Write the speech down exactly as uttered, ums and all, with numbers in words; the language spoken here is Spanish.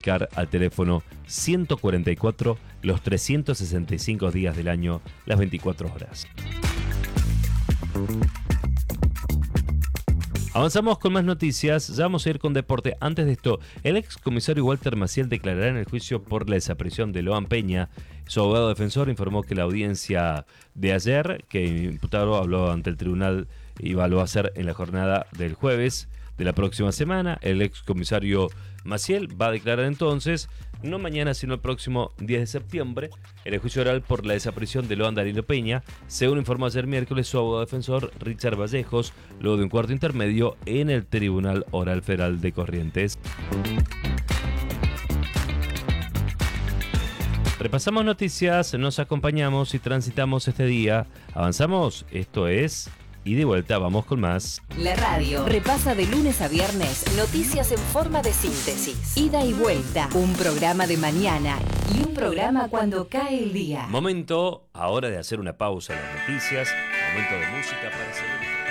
comunicar al teléfono ciento cuarenta y cuatro los trescientos sesenta y cinco días del año, las veinticuatro horas. Avanzamos con más noticias, ya vamos a ir con deporte. Antes de esto, el ex comisario Walter Maciel declarará en el juicio por la desaparición de Loan Peña. Su abogado defensor informó que la audiencia de ayer, que el imputado habló ante el tribunal, iba lo a hacer en la jornada del jueves de la próxima semana. El ex comisario Maciel va a declarar entonces, no mañana sino el próximo diez de septiembre, en el juicio oral por la desaparición de Loan Danilo Peña, según informó ayer miércoles su abogado defensor Richard Vallejos, luego de un cuarto intermedio en el Tribunal Oral Federal de Corrientes. Repasamos noticias, nos acompañamos y transitamos este día. Avanzamos, esto es... Y de vuelta vamos con más. La radio repasa de lunes a viernes noticias en forma de síntesis. Ida y vuelta, un programa de mañana y un programa cuando cae el día. Momento ahora de hacer una pausa en las noticias, momento de música para seguir.